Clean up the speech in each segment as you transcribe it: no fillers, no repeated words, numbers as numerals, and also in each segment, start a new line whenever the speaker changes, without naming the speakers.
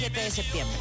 7 de septiembre.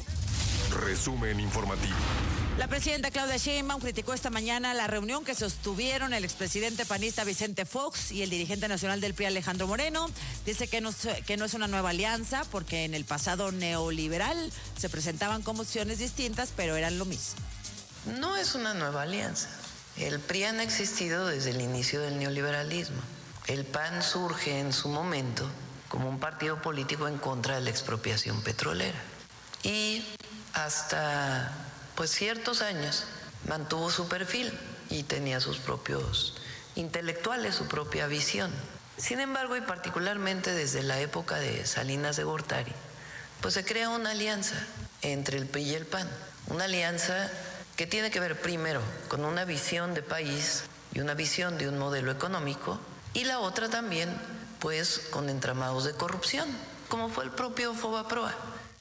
Resumen informativo.
La presidenta Claudia Sheinbaum criticó esta mañana la reunión que sostuvieron el expresidente panista Vicente Fox y el dirigente nacional del PRI Alejandro Moreno. Dice que no es una nueva alianza porque en el pasado neoliberal se presentaban como opciones distintas, pero eran lo mismo.
No es una nueva alianza. El PRI ha existido desde el inicio del neoliberalismo. El PAN surge en su momento como un partido político en contra de la expropiación petrolera. Y hasta ciertos años mantuvo su perfil y tenía sus propios intelectuales, su propia visión. Sin embargo, y particularmente desde la época de Salinas de Gortari, se crea una alianza entre el PRI y el PAN. Una alianza que tiene que ver primero con una visión de país y una visión de un modelo económico, y la otra también, con entramados de corrupción, como fue el propio Fobaproa.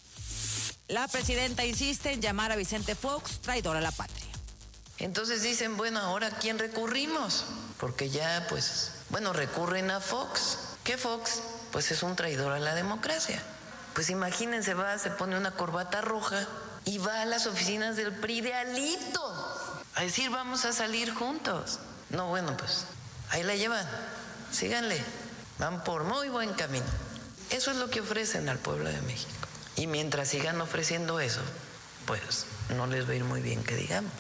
La presidenta insiste en llamar a Vicente Fox traidor a la patria.
Entonces dicen, ¿ahora a quién recurrimos? Porque ya, recurren a Fox. ¿Qué Fox? Es un traidor a la democracia. Imagínense, se pone una corbata roja y va a las oficinas del PRI de Alito a decir, vamos a salir juntos. No, ahí la llevan. Síganle. Van por muy buen camino. Eso es lo que ofrecen al pueblo de México. Y mientras sigan ofreciendo eso, no les va a ir muy bien que digamos.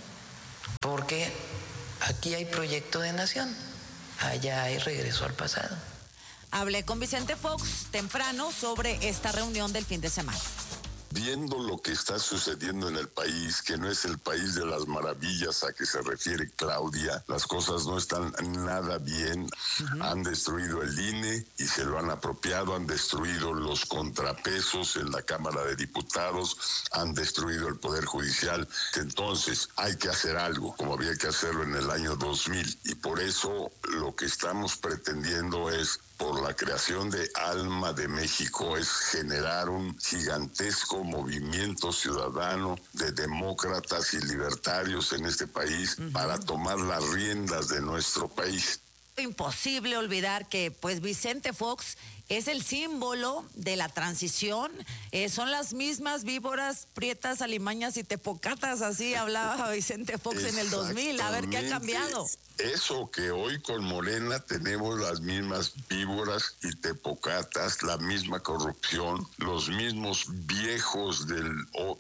Porque aquí hay proyecto de nación, allá hay regreso al pasado.
Hablé con Vicente Fox temprano sobre esta reunión del fin de semana.
Viendo lo que está sucediendo en el país, que no es el país de las maravillas a que se refiere Claudia, las cosas no están nada bien. Han destruido el INE y se lo han apropiado, han destruido los contrapesos en la Cámara de Diputados, han destruido el Poder Judicial. Entonces hay que hacer algo, como había que hacerlo en el año 2000, y por eso lo que estamos pretendiendo es, por la creación de Alma de México, es generar un gigantesco movimiento ciudadano de demócratas y libertarios en este país para tomar las riendas de nuestro país.
Imposible olvidar que Vicente Fox es el símbolo de la transición. Son las mismas víboras, prietas, alimañas y tepocatas, así hablaba Vicente Fox en el 2000. A ver qué ha cambiado.
Eso que hoy con Morena tenemos las mismas víboras y tepocatas, la misma corrupción, los mismos viejos del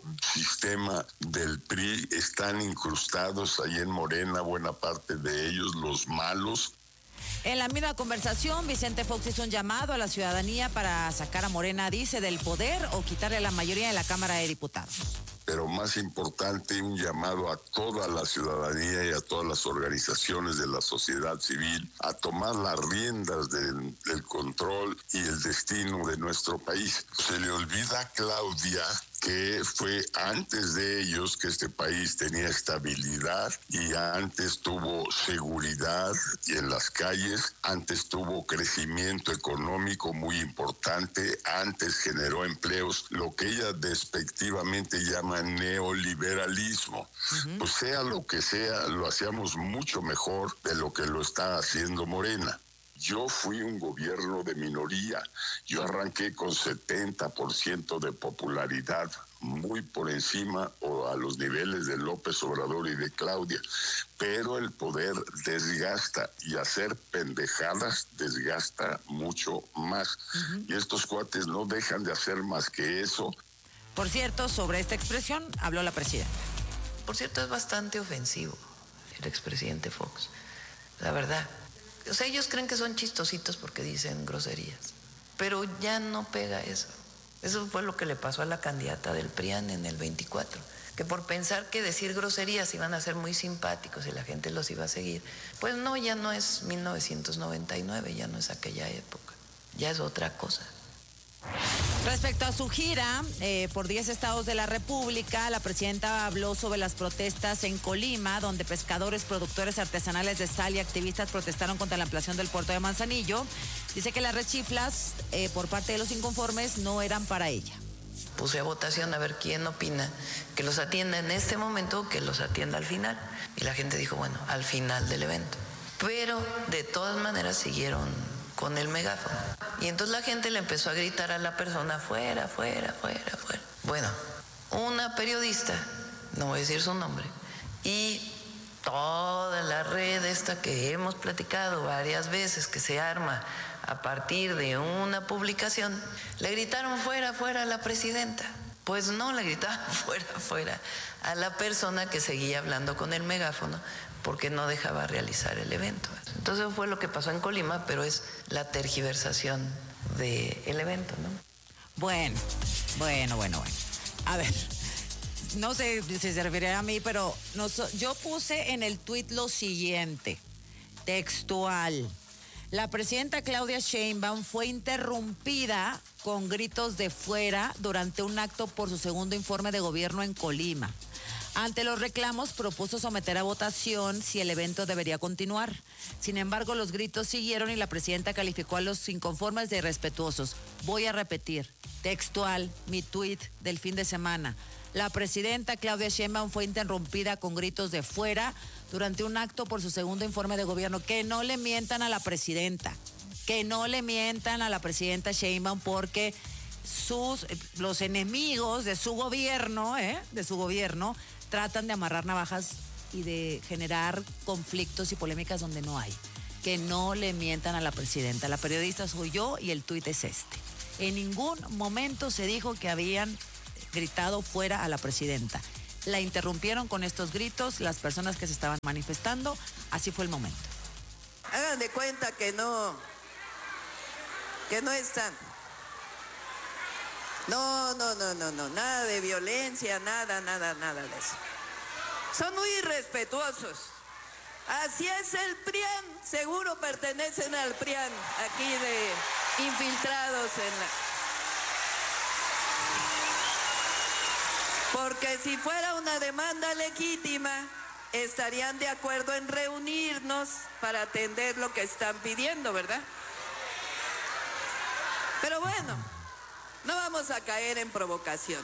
sistema del PRI están incrustados ahí en Morena, buena parte de ellos, los malos.
En la misma conversación, Vicente Fox hizo un llamado a la ciudadanía para sacar a Morena, dice, del poder o quitarle la mayoría de la Cámara de Diputados.
Pero más importante, un llamado a toda la ciudadanía y a todas las organizaciones de la sociedad civil a tomar las riendas del control y el destino de nuestro país. Se le olvida a Claudia que fue antes de ellos que este país tenía estabilidad y antes tuvo seguridad y en las calles, antes tuvo crecimiento económico muy importante, antes generó empleos, lo que ella despectivamente llama neoliberalismo. Sea lo que sea, lo hacíamos mucho mejor de lo que lo está haciendo Morena. Yo fui un gobierno de minoría. Yo arranqué con 70% de popularidad, muy por encima o a los niveles de López Obrador y de Claudia. Pero el poder desgasta y hacer pendejadas desgasta mucho más. Y estos cuates no dejan de hacer más que eso.
Por cierto, sobre esta expresión habló la presidenta.
Por cierto, es bastante ofensivo el expresidente Fox, la verdad. Ellos creen que son chistositos porque dicen groserías, pero ya no pega eso. Eso fue lo que le pasó a la candidata del PRIAN en el 24, que por pensar que decir groserías iban a ser muy simpáticos y la gente los iba a seguir, no, ya no es 1999, ya no es aquella época, ya es otra cosa.
Respecto a su gira por 10 estados de la República, la presidenta habló sobre las protestas en Colima, donde pescadores, productores artesanales de sal y activistas protestaron contra la ampliación del puerto de Manzanillo. Dice que las rechiflas por parte de los inconformes no eran para ella.
Puse a votación a ver quién opina que los atienda en este momento o que los atienda al final. Y la gente dijo, al final del evento. Pero de todas maneras siguieron con el megáfono. Y entonces la gente le empezó a gritar a la persona, fuera, fuera, fuera, fuera. Bueno, una periodista, no voy a decir su nombre, y toda la red esta que hemos platicado varias veces, que se arma a partir de una publicación, le gritaron fuera, fuera a la presidenta. Pues no, le gritaban fuera, fuera a la persona que seguía hablando con el megáfono porque no dejaba realizar el evento. Entonces fue lo que pasó en Colima, pero es la tergiversación del evento, ¿no?
Bueno. A ver, no sé si se refiere a mí, pero yo puse en el tuit lo siguiente, textual. La presidenta Claudia Sheinbaum fue interrumpida con gritos de fuera durante un acto por su segundo informe de gobierno en Colima. Ante los reclamos, propuso someter a votación si el evento debería continuar. Sin embargo, los gritos siguieron y la presidenta calificó a los inconformes de irrespetuosos. Voy a repetir, textual, mi tuit del fin de semana. La presidenta Claudia Sheinbaum fue interrumpida con gritos de fuera durante un acto por su segundo informe de gobierno. Que no le mientan a la presidenta, Sheinbaum, porque los enemigos de su gobierno, tratan de amarrar navajas y de generar conflictos y polémicas donde no hay. Que no le mientan a la presidenta. La periodista soy yo y el tuit es este. En ningún momento se dijo que habían gritado fuera a la presidenta. La interrumpieron con estos gritos las personas que se estaban manifestando. Así fue el momento.
Hagan de cuenta que no están. No, nada de violencia, nada de eso. Son muy irrespetuosos. Así es el PRIAN, seguro pertenecen al PRIAN, aquí de infiltrados en la... Porque si fuera una demanda legítima, estarían de acuerdo en reunirnos para atender lo que están pidiendo, ¿verdad? Pero bueno, no vamos a caer en provocación.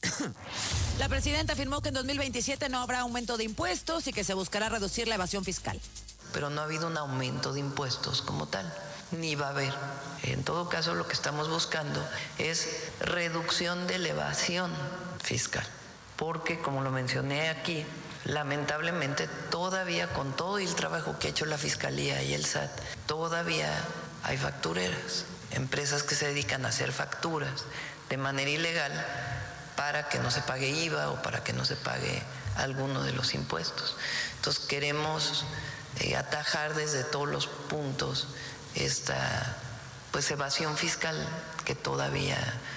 La presidenta afirmó que en 2027 no habrá aumento de impuestos y que se buscará reducir la evasión fiscal.
Pero no ha habido un aumento de impuestos como tal, ni va a haber. En todo caso, lo que estamos buscando es reducción de la evasión fiscal. Porque, como lo mencioné aquí, lamentablemente todavía con todo el trabajo que ha hecho la Fiscalía y el SAT, todavía hay factureras, empresas que se dedican a hacer facturas de manera ilegal para que no se pague IVA o para que no se pague alguno de los impuestos. Entonces queremos atajar desde todos los puntos esta evasión fiscal que todavía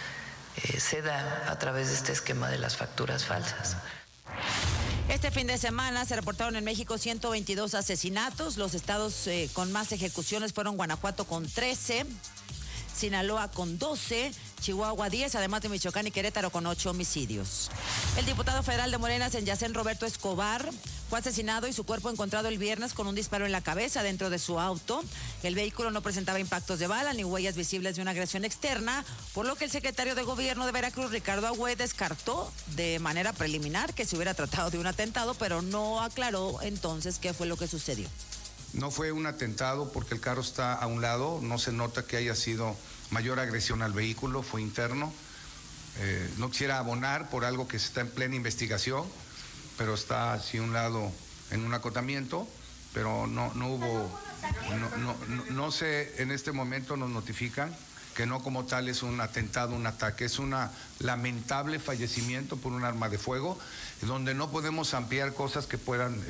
se da a través de este esquema de las facturas falsas.
Este fin de semana se reportaron en México 122 asesinatos. Los estados con más ejecuciones fueron Guanajuato con 13, Sinaloa con 12, Chihuahua 10, además de Michoacán y Querétaro con 8 homicidios. El diputado federal de Morena, Senyacén Roberto Escobar, fue asesinado y su cuerpo encontrado el viernes con un disparo en la cabeza dentro de su auto. El vehículo no presentaba impactos de bala ni huellas visibles de una agresión externa, por lo que el secretario de Gobierno de Veracruz, Ricardo Agüed, descartó de manera preliminar que se hubiera tratado de un atentado, pero no aclaró entonces qué fue lo que sucedió.
No fue un atentado porque el carro está a un lado, no se nota que haya sido mayor agresión al vehículo, fue interno. No quisiera abonar por algo que está en plena investigación, pero está así a un lado en un acotamiento, pero no hubo, no sé, en este momento nos notifican que no como tal es un atentado, un ataque, es un lamentable fallecimiento por un arma de fuego, donde no podemos ampliar cosas que puedan,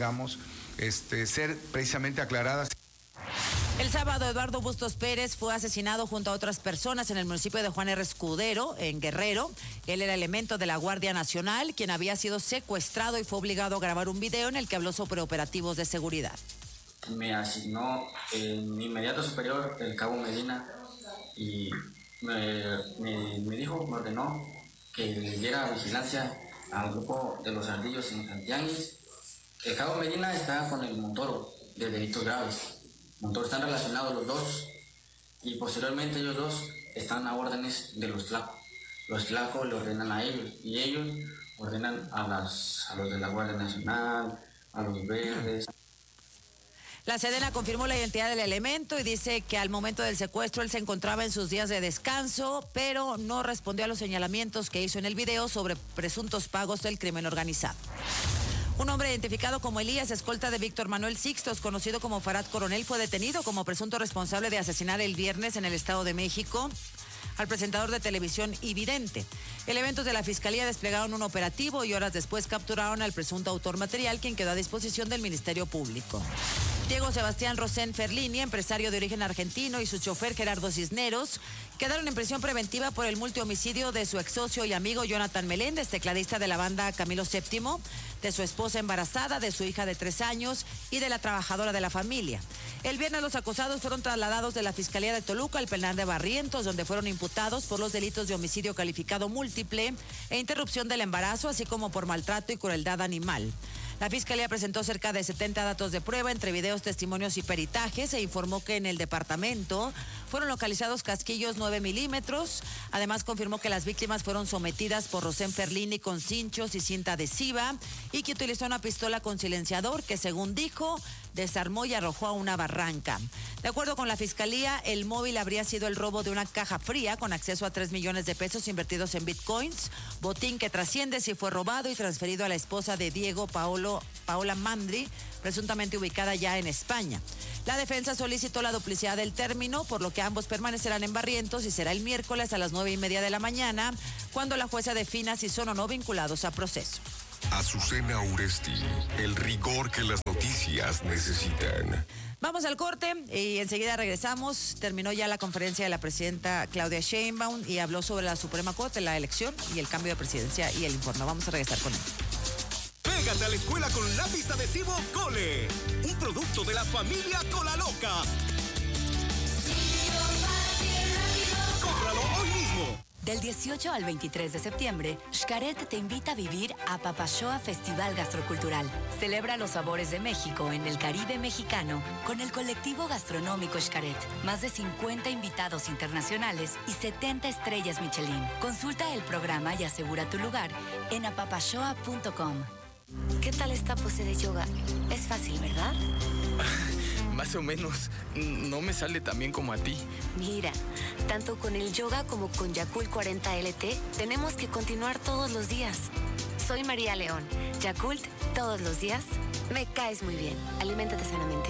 ser precisamente aclaradas.
El sábado, Eduardo Bustos Pérez fue asesinado junto a otras personas en el municipio de Juan R. Escudero, en Guerrero. Él era elemento de la Guardia Nacional, quien había sido secuestrado y fue obligado a grabar un video en el que habló sobre operativos de seguridad.
Me asignó mi inmediato superior, el cabo Medina, y me dijo, me ordenó que le diera vigilancia al grupo de los ardillos en Santiaguis. El cabo Medina está con el Montoro de delitos graves. Montoro están relacionados los dos y posteriormente ellos dos están a órdenes de los Tlaco. Los Tlaco le ordenan a ellos y ellos ordenan a los de la Guardia Nacional, a los verdes.
La Sedena confirmó la identidad del elemento y dice que al momento del secuestro él se encontraba en sus días de descanso, pero no respondió a los señalamientos que hizo en el video sobre presuntos pagos del crimen organizado. Un hombre identificado como Elías, escolta de Víctor Manuel Sixtos, conocido como Farad Coronel, fue detenido como presunto responsable de asesinar el viernes en el Estado de México al presentador de televisión y vidente. Elementos de la Fiscalía desplegaron un operativo y horas después capturaron al presunto autor material, quien quedó a disposición del Ministerio Público. Diego Sebastián Rosén Ferlini, empresario de origen argentino, y su chofer Gerardo Cisneros quedaron en prisión preventiva por el multihomicidio de su ex socio y amigo Jonathan Meléndez, tecladista de la banda Camilo VII, de su esposa embarazada, de su hija de 3 años y de la trabajadora de la familia. El viernes los acusados fueron trasladados de la Fiscalía de Toluca al penal de Barrientos, donde fueron imputados por los delitos de homicidio calificado múltiple e interrupción del embarazo, así como por maltrato y crueldad animal. La Fiscalía presentó cerca de 70 datos de prueba entre videos, testimonios y peritajes e informó que en el departamento fueron localizados casquillos 9 milímetros. Además confirmó que las víctimas fueron sometidas por Rosén Ferlini con cinchos y cinta adhesiva y que utilizó una pistola con silenciador que, según dijo, desarmó y arrojó a una barranca. De acuerdo con la Fiscalía, el móvil habría sido el robo de una caja fría con acceso a 3 millones de pesos invertidos en bitcoins, botín que trasciende si fue robado y transferido a la esposa de Diego, Paola Mandri, presuntamente ubicada ya en España. La defensa solicitó la duplicidad del término, por lo que ambos permanecerán en Barrientos y será el miércoles a las 9:30 de la mañana, cuando la jueza defina si son o no vinculados a proceso.
Azucena Uresti, el rigor que las noticias necesitan.
Vamos al corte y enseguida regresamos. Terminó ya la conferencia de la presidenta Claudia Sheinbaum y habló sobre la Suprema Corte, la elección y el cambio de presidencia y el informe. Vamos a regresar con él.
Pégate a la escuela con lápiz adhesivo Cole, un producto de la familia Cola Loca. ¡Cómpralo hoy mismo!
Del 18 al 23 de septiembre, Xcaret te invita a vivir a Papashoa Festival Gastrocultural. Celebra los sabores de México en el Caribe mexicano con el colectivo gastronómico Xcaret. Más de 50 invitados internacionales y 70 estrellas Michelin. Consulta el programa y asegura tu lugar en apapashoa.com.
¿Qué tal esta pose de yoga? Es fácil, ¿verdad?
Más o menos. No me sale tan bien como a ti.
Mira, tanto con el yoga como con Yakult 40 LT, tenemos que continuar todos los días. Soy María León. Yakult, todos los días. Me caes muy bien. Aliméntate sanamente.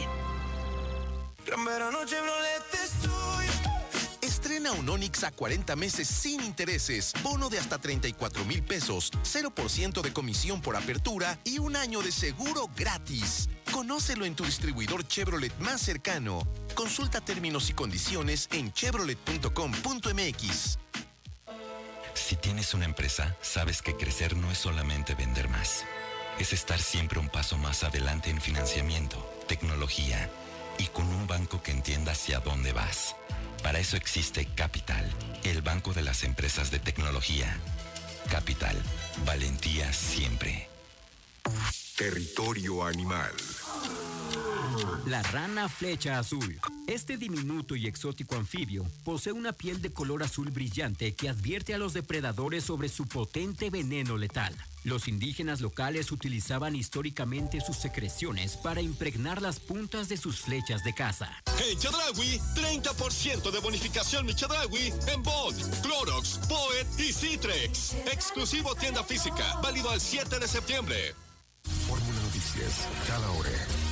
Estrena un Onix a 40 meses sin intereses, bono de hasta 34,000 pesos, 0% de comisión por apertura y 1 año de seguro gratis. Conócelo en tu distribuidor Chevrolet más cercano. Consulta términos y condiciones en chevrolet.com.mx.
Si tienes una empresa, sabes que crecer no es solamente vender más. Es estar siempre un paso más adelante en financiamiento, tecnología y con un banco que entienda hacia dónde vas. Para eso existe Capital, el banco de las empresas de tecnología. Capital, valentía siempre.
Territorio animal.
La rana flecha azul. Este diminuto y exótico anfibio posee una piel de color azul brillante que advierte a los depredadores sobre su potente veneno letal. Los indígenas locales utilizaban históricamente sus secreciones para impregnar las puntas de sus flechas de caza.
En Chedraui, 30% de bonificación mi Chedraui en Bolt, Clorox, Poet y Citrex. Exclusivo tienda física, válido al 7 de septiembre.
Fórmula Noticias, cada hora.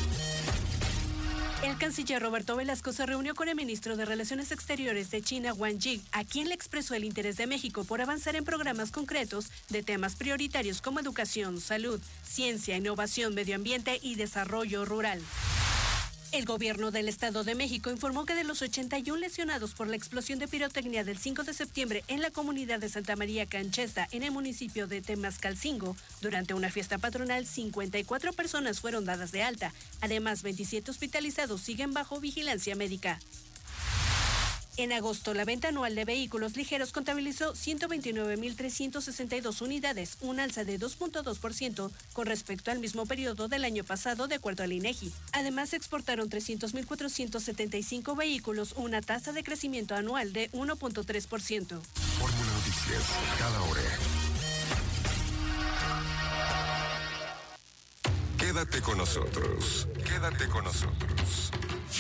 El canciller Roberto Velasco se reunió con el ministro de Relaciones Exteriores de China, Wang Yi, a quien le expresó el interés de México por avanzar en programas concretos de temas prioritarios como educación, salud, ciencia, innovación, medio ambiente y desarrollo rural. El gobierno del Estado de México informó que de los 81 lesionados por la explosión de pirotecnia del 5 de septiembre en la comunidad de Santa María Canchesta, en el municipio de Temascalcingo, durante una fiesta patronal, 54 personas fueron dadas de alta. Además, 27 hospitalizados siguen bajo vigilancia médica. En agosto, la venta anual de vehículos ligeros contabilizó 129,362 unidades, un alza de 2.2% con respecto al mismo periodo del año pasado, de acuerdo al INEGI. Además, se exportaron 300,475 vehículos, una tasa de crecimiento anual de 1.3%.
Fórmula Noticias, cada hora. Quédate con nosotros. Quédate con nosotros.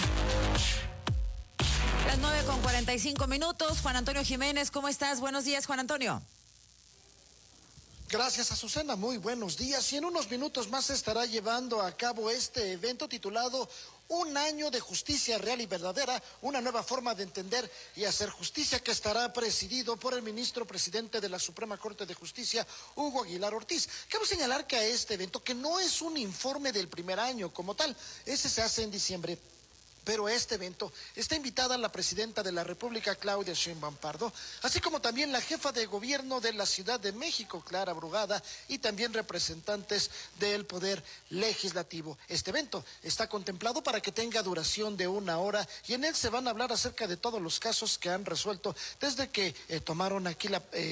Las 9:45. Juan Antonio Jiménez, ¿cómo estás? Buenos días, Juan Antonio.
Gracias, Azucena. Muy buenos días. Y en unos minutos más se estará llevando a cabo este evento titulado Un año de justicia real y verdadera, una nueva forma de entender y hacer justicia, que estará presidido por el ministro presidente de la Suprema Corte de Justicia, Hugo Aguilar Ortiz. Cabe señalar que a este evento, que no es un informe del primer año como tal, ese se hace en diciembre, pero a este evento está invitada la presidenta de la República, Claudia Sheinbaum Pardo, así como también la jefa de gobierno de la Ciudad de México, Clara Brugada, y también representantes del Poder Legislativo. Este evento está contemplado para que tenga duración de 1 hora y en él se van a hablar acerca de todos los casos que han resuelto desde que tomaron aquí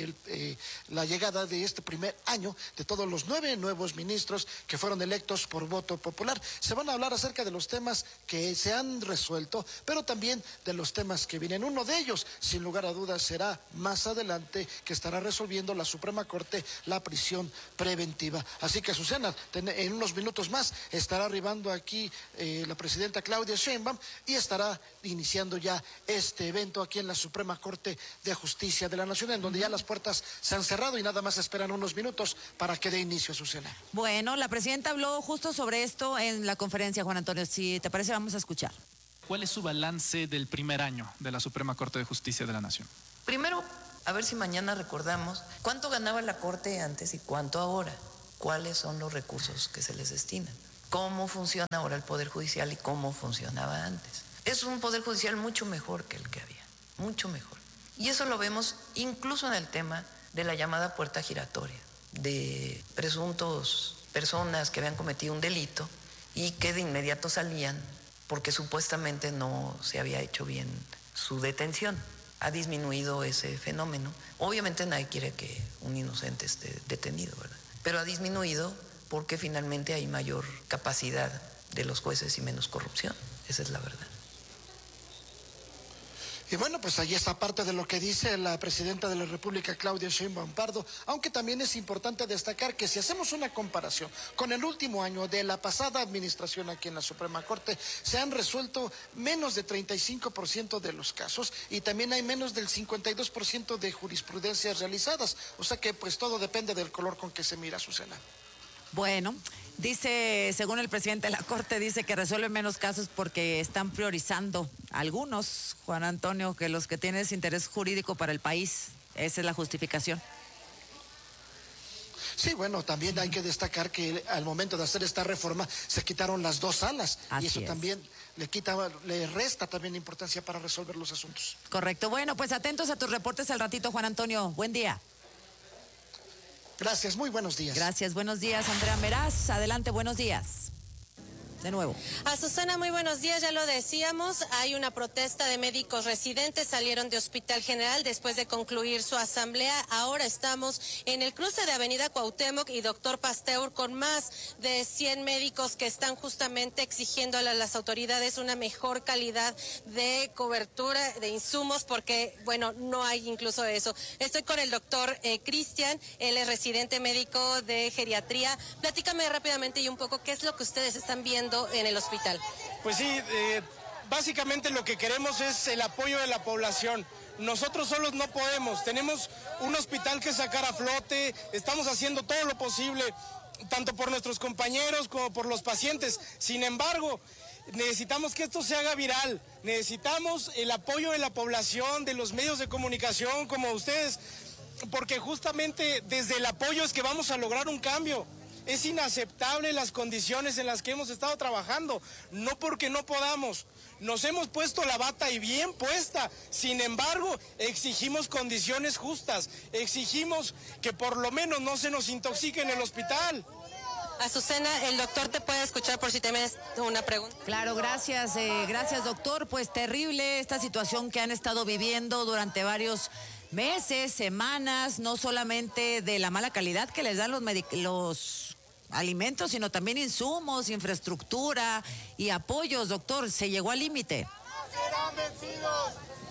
la llegada de este primer año de todos los 9 nuevos ministros que fueron electos por voto popular. Se van a hablar acerca de los temas que se han resuelto, pero también de los temas que vienen. Uno de ellos, sin lugar a dudas, será más adelante, que estará resolviendo la Suprema Corte la prisión preventiva. Así que, Azucena, en unos minutos más estará arribando aquí la presidenta Claudia Sheinbaum y estará iniciando ya este evento aquí en la Suprema Corte de Justicia de la Nación, en donde ya las puertas se han cerrado y nada más esperan unos minutos para que dé inicio, Azucena.
Bueno, la presidenta habló justo sobre esto en la conferencia, Juan Antonio. Si te parece, vamos a escuchar.
¿Cuál es su balance del primer año de la Suprema Corte de Justicia de la Nación?
Primero, a ver si mañana recordamos cuánto ganaba la Corte antes y cuánto ahora. ¿Cuáles son los recursos que se les destinan? ¿Cómo funciona ahora el Poder Judicial y cómo funcionaba antes? Es un Poder Judicial mucho mejor que el que había, mucho mejor. Y eso lo vemos incluso en el tema de la llamada puerta giratoria, de presuntos personas que habían cometido un delito y que de inmediato salían porque supuestamente no se había hecho bien su detención. Ha disminuido ese fenómeno. Obviamente nadie quiere que un inocente esté detenido, ¿verdad? Pero ha disminuido porque finalmente hay mayor capacidad de los jueces y menos corrupción. Esa es la verdad.
Y bueno, pues ahí está parte de lo que dice la presidenta de la República, Claudia Sheinbaum Pardo, aunque también es importante destacar que si hacemos una comparación con el último año de la pasada administración aquí en la Suprema Corte, se han resuelto menos de 35% de los casos y también hay menos del 52% de jurisprudencias realizadas, o sea que pues todo depende del color con que se mira, Azucena.
Bueno, dice, según el presidente de la Corte, dice que resuelven menos casos porque están priorizando algunos, Juan Antonio, que los que tienen interés jurídico para el país. Esa es la justificación.
Sí, bueno, también hay que destacar que al momento de hacer esta reforma se quitaron las 2 salas. Así y eso es. También le resta también importancia para resolver los asuntos.
Correcto. Bueno, pues atentos a tus reportes al ratito, Juan Antonio. Buen día.
Gracias, muy buenos días.
Gracias, buenos días, Andrea Meraz. Adelante, buenos días. De nuevo.
Azucena, muy buenos días, ya lo decíamos, hay una protesta de médicos residentes, salieron de Hospital General después de concluir su asamblea. Ahora estamos en el cruce de Avenida Cuauhtémoc y Doctor Pasteur con más de 100 médicos que están justamente exigiendo a las autoridades una mejor calidad de cobertura de insumos porque, bueno, no hay incluso eso. Estoy con el doctor Cristian, él es residente médico de geriatría. Platícame rápidamente y un poco qué es lo que ustedes están viendo en el hospital.
Pues sí, básicamente lo que queremos es el apoyo de la población. Nosotros solos no podemos, tenemos un hospital que sacar a flote, estamos haciendo todo lo posible, tanto por nuestros compañeros como por los pacientes. Sin embargo, necesitamos que esto se haga viral, necesitamos el apoyo de la población, de los medios de comunicación como ustedes, porque justamente desde el apoyo es que vamos a lograr un cambio. Es inaceptable las condiciones en las que hemos estado trabajando, no porque no podamos. Nos hemos puesto la bata y bien puesta, sin embargo, exigimos condiciones justas, exigimos que por lo menos no se nos intoxique en el hospital.
Azucena, el doctor te puede escuchar por si tienes una pregunta.
Claro, gracias, gracias doctor. Pues terrible esta situación que han estado viviendo durante varios meses, semanas, no solamente de la mala calidad que les dan los alimentos, sino también insumos, infraestructura y apoyos, doctor. Se llegó al límite.
¡No serán vencidos!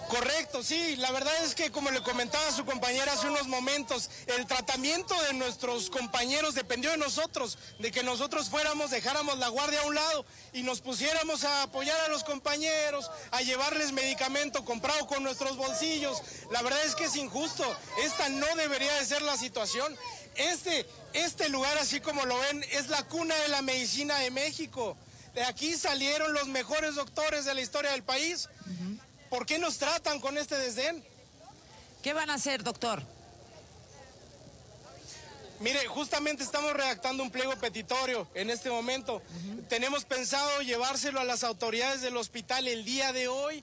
Correcto, sí, la verdad es que como le comentaba a su compañera hace unos momentos, el tratamiento de nuestros compañeros dependió de nosotros, de que nosotros dejáramos la guardia a un lado y nos pusiéramos a apoyar a los compañeros, a llevarles medicamento comprado con nuestros bolsillos. La verdad es que es injusto, esta no debería de ser la situación. Este lugar, así como lo ven, es la cuna de la medicina de México. De aquí salieron los mejores doctores de la historia del país. ¿Por qué nos tratan con este desdén?
¿Qué van a hacer, doctor?
Mire, justamente estamos redactando un pliego petitorio en este momento. Tenemos pensado llevárselo a las autoridades del hospital el día de hoy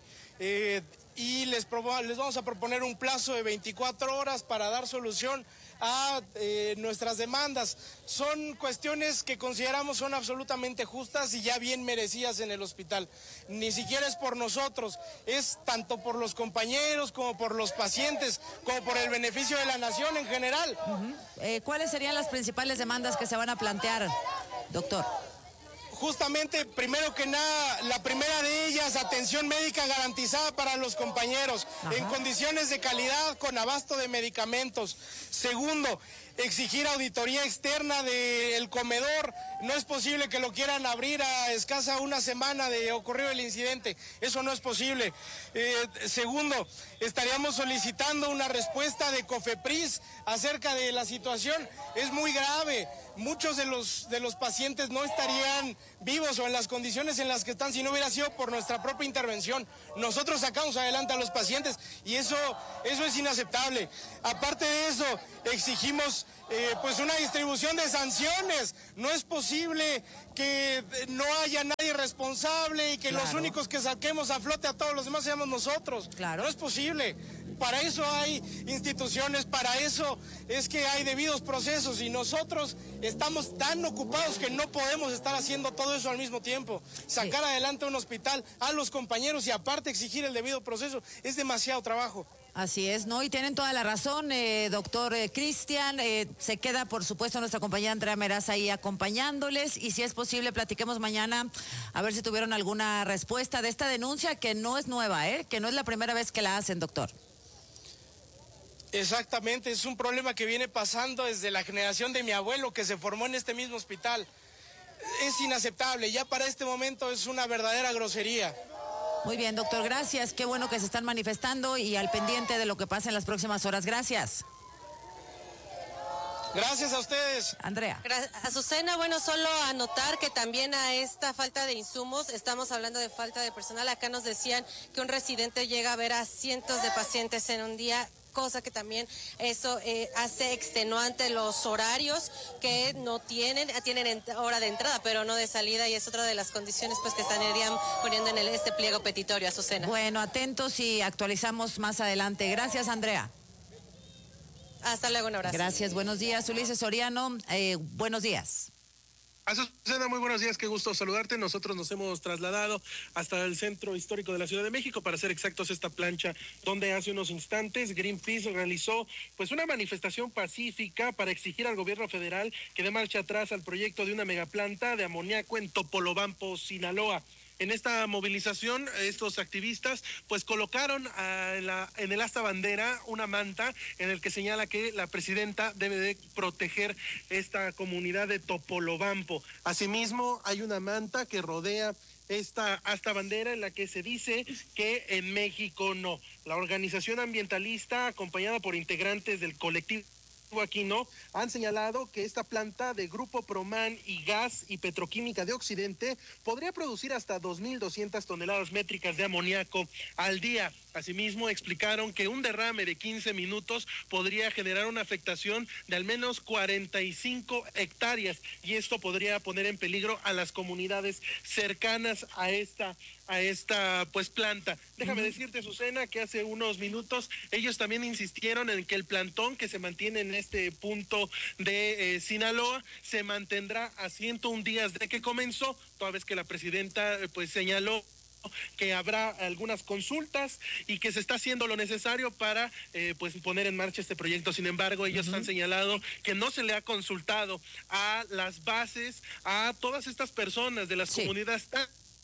y les vamos a proponer un plazo de 24 horas para dar solución a nuestras demandas. Son cuestiones que consideramos son absolutamente justas y ya bien merecidas en el hospital. Ni siquiera es por nosotros, es tanto por los compañeros como por los pacientes, como por el beneficio de la nación en general.
¿Cuáles serían las principales demandas que se van a plantear, doctor?
Justamente, primero que nada, la primera de ellas, atención médica garantizada para los compañeros, en condiciones de calidad, con abasto de medicamentos. Segundo, exigir auditoría externa del comedor. No es posible que lo quieran abrir a escasa una semana de ocurrido el incidente. Eso no es posible. Segundo, estaríamos solicitando una respuesta de COFEPRIS acerca de la situación. Es muy grave. Muchos de los pacientes no estarían vivos o en las condiciones en las que están si no hubiera sido por nuestra propia intervención. Nosotros sacamos adelante a los pacientes y eso es inaceptable. Aparte de eso, exigimos pues una distribución de sanciones. No es posible que no haya nadie responsable y que los únicos que saquemos a flote a todos los demás seamos nosotros. No es posible. Para eso hay instituciones, para eso es que hay debidos procesos y nosotros estamos tan ocupados que no podemos estar haciendo todo eso al mismo tiempo. Sacar adelante un hospital a los compañeros y aparte exigir el debido proceso es demasiado trabajo.
Así es, ¿no? Y tienen toda la razón, doctor Cristian. Se queda, por supuesto, nuestra compañera Andrea Meraz ahí acompañándoles. Y si es posible, platiquemos mañana a ver si tuvieron alguna respuesta de esta denuncia, que no es nueva, que no es la primera vez que la hacen, doctor.
Exactamente, es un problema que viene pasando desde la generación de mi abuelo, que se formó en este mismo hospital. Es inaceptable, ya para este momento es una verdadera grosería.
Muy bien, doctor, gracias. Qué bueno que se están manifestando y al pendiente de lo que pase en las próximas horas. Gracias.
Gracias a ustedes.
Andrea.
Azucena, bueno, solo anotar que también a esta falta de insumos, estamos hablando de falta de personal. Acá nos decían que un residente llega a ver a cientos de pacientes en un día, cosa que también eso hace extenuante los horarios que no tienen hora de entrada, pero no de salida, y es otra de las condiciones pues que estarían poniendo en este pliego petitorio, Azucena.
Bueno, atentos y actualizamos más adelante. Gracias, Andrea.
Hasta luego, un abrazo.
Gracias, buenos días. Ulises Soriano, buenos días.
Azucena, muy buenos días, qué gusto saludarte. Nosotros nos hemos trasladado hasta el centro histórico de la Ciudad de México, para ser exactos, esta plancha donde hace unos instantes Greenpeace realizó pues una manifestación pacífica para exigir al gobierno federal que dé marcha atrás al proyecto de una megaplanta de amoníaco en Topolobampo, Sinaloa. En esta movilización, estos activistas pues colocaron en el asta bandera una manta en el que señala que la presidenta debe de proteger esta comunidad de Topolobampo. Asimismo, hay una manta que rodea esta asta bandera en la que se dice que en México no. La organización ambientalista, acompañada por integrantes del colectivo Aquino, han señalado que esta planta de Grupo Proman y Gas y Petroquímica de Occidente podría producir hasta 2.200 toneladas métricas de amoníaco al día. Asimismo, explicaron que un derrame de 15 minutos podría generar una afectación de al menos 45 hectáreas y esto podría poner en peligro a las comunidades cercanas a esta pues planta. Déjame decirte, Azucena, que hace unos minutos ellos también insistieron en que el plantón que se mantiene en este punto de Sinaloa se mantendrá a 101 días de que comenzó, toda vez que la presidenta pues señaló que habrá algunas consultas y que se está haciendo lo necesario para pues poner en marcha este proyecto. Sin embargo, ellos han señalado que no se le ha consultado a las bases, a todas estas personas de las comunidades tan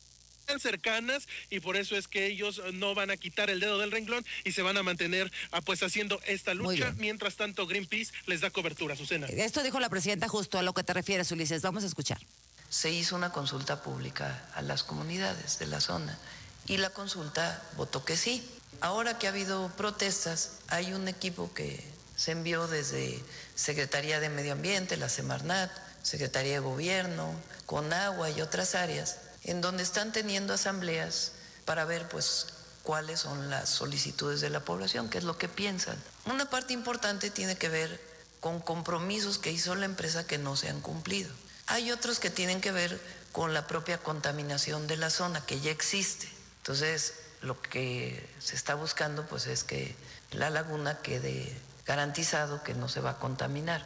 cercanas y por eso es que ellos no van a quitar el dedo del renglón y se van a mantener pues haciendo esta lucha. Mientras tanto, Greenpeace les da cobertura. Azucena.
Esto dijo la presidenta justo a lo que te refieres, Ulises. Vamos a escuchar.
Se hizo una consulta pública a las comunidades de la zona y la consulta votó que sí. Ahora que ha habido protestas, hay un equipo que se envió desde Secretaría de Medio Ambiente, la Semarnat, Secretaría de Gobierno, Conagua y otras áreas, en donde están teniendo asambleas para ver pues cuáles son las solicitudes de la población, qué es lo que piensan. Una parte importante tiene que ver con compromisos que hizo la empresa que no se han cumplido. Hay otros que tienen que ver con la propia contaminación de la zona que ya existe. Entonces, lo que se está buscando pues es que la laguna quede garantizado que no se va a contaminar.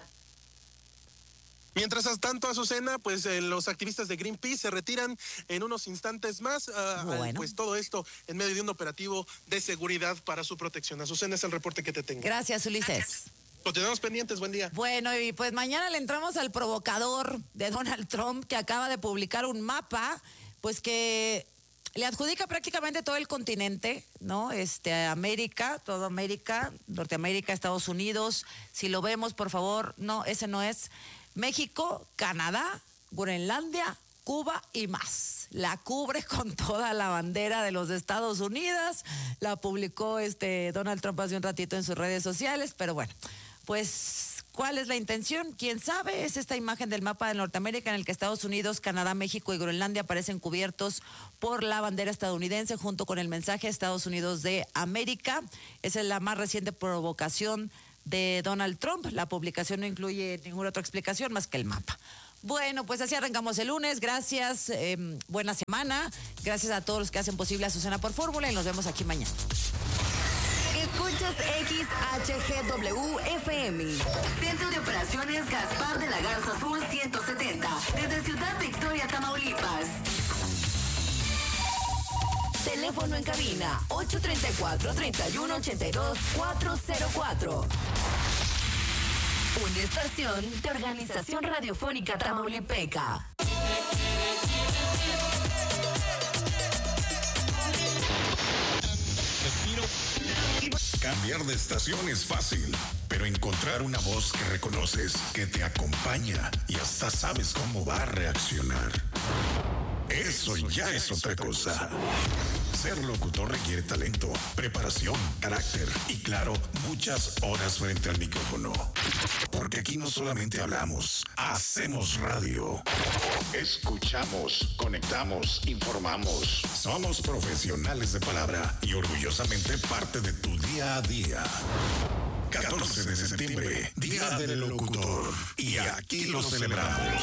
Mientras tanto, Azucena, pues los activistas de Greenpeace se retiran en unos instantes más. Pues todo esto en medio de un operativo de seguridad para su protección. Azucena, es el reporte que te tengo.
Gracias, Ulises.
Continuamos pendientes, buen día.
Bueno, y pues mañana le entramos al provocador de Donald Trump, que acaba de publicar un mapa, pues que le adjudica prácticamente todo el continente, ¿no? América, toda América, Norteamérica, Estados Unidos. Si lo vemos, por favor, no, ese no es. México, Canadá, Groenlandia, Cuba y más. La cubre con toda la bandera de los Estados Unidos. La publicó Donald Trump hace un ratito en sus redes sociales, pero bueno, pues, ¿cuál es la intención? ¿Quién sabe? Es esta imagen del mapa de Norteamérica en el que Estados Unidos, Canadá, México y Groenlandia aparecen cubiertos por la bandera estadounidense junto con el mensaje Estados Unidos de América. Esa es la más reciente provocación de Donald Trump. La publicación no incluye ninguna otra explicación más que el mapa. Bueno, pues así arrancamos el lunes. Gracias, buena semana. Gracias a todos los que hacen posible Azucena por Fórmula y nos vemos aquí mañana.
Escuchas XHGW FM. Centro de Operaciones Gaspar de la Garza Sur 170. Desde Ciudad Victoria, Tamaulipas. Teléfono en cabina 834-3182-404. Una estación de Organización Radiofónica Tamaulipeca.
Cambiar de estación es fácil, pero encontrar una voz que reconoces, que te acompaña y hasta sabes cómo va a reaccionar, eso ya es otra cosa. Ser locutor requiere talento, preparación, carácter y, claro, muchas horas frente al micrófono. Porque aquí no solamente hablamos, hacemos radio. Escuchamos, conectamos, informamos. Somos profesionales de palabra y orgullosamente parte de tu día a día. 14 de septiembre, Día del Locutor. Y aquí lo celebramos.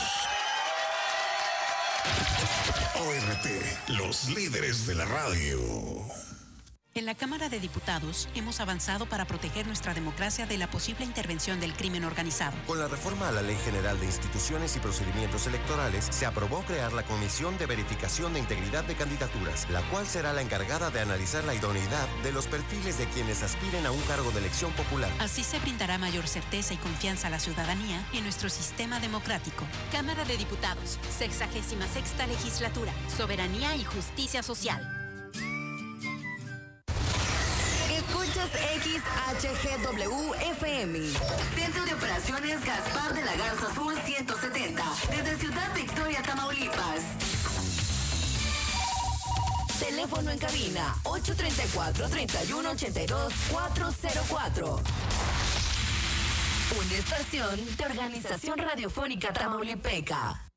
ORT, los líderes de la radio.
En la Cámara de Diputados hemos avanzado para proteger nuestra democracia de la posible intervención del crimen organizado.
Con la reforma a la Ley General de Instituciones y Procedimientos Electorales, se aprobó crear la Comisión de Verificación de Integridad de Candidaturas, la cual será la encargada de analizar la idoneidad de los perfiles de quienes aspiren a un cargo de elección popular.
Así se brindará mayor certeza y confianza a la ciudadanía en nuestro sistema democrático.
Cámara de Diputados, 66ª Legislatura, Soberanía y Justicia Social.
Escuchas XHGW FM. Centro de Operaciones Gaspar de la Garza Sur 170. Desde Ciudad Victoria, Tamaulipas. Teléfono en cabina 834-3182-404. Una estación de Organización Radiofónica Tamaulipeca.